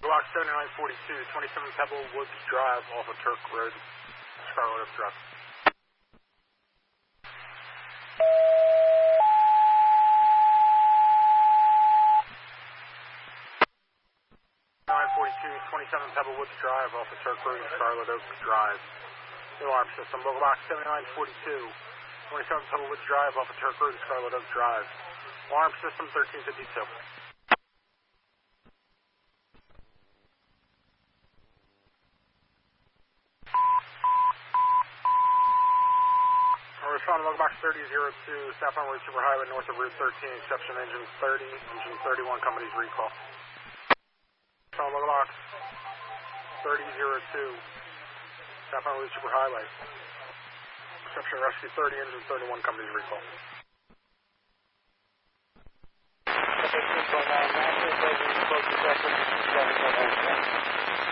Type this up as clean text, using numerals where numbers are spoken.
Block 7942, 27 Pebble Woods Drive off of Turk Road, Scarlet Oak Drive. 27 Pebble Woods Drive off of Turk Road, Scarlet Oak Drive. New alarm system, local box 7942, 27 Pebble Woods Drive off of Turk Road, Scarlet Oak Drive. Alarm system 1352. Respond to local box 3002, southbound Route Superhighway north of Route 13, exception engine 30, engine 31, company's recall. Respond to local box 3002, southbound Route Superhighway, exception rescue 30, engine 31, company's recall. Okay, 619, master, approach the sector, 7